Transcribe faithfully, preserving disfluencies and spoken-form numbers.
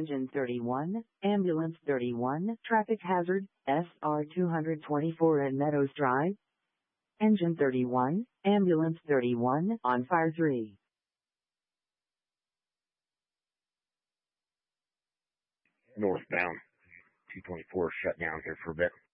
Engine thirty-one, Ambulance thirty-one, Traffic Hazard, S R two twenty-four at Meadows Drive. Engine thirty-one, Ambulance thirty-one, on fire three. Northbound two twenty-four shut down here for a bit.